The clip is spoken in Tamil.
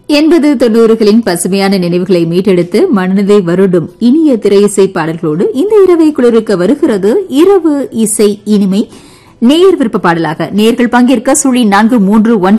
80-90களின் பசுமையான நினைவுகளை மீட்டெடுத்து மனதை வருடும் இனிய திரையிசை பாடல்களோடு இந்த இரவை குளிர்விக்க வருகிறது இரவு இசை இனிமை. நேயர் விருப்ப பாடலாக நேயர்கள் பங்கேற்க 431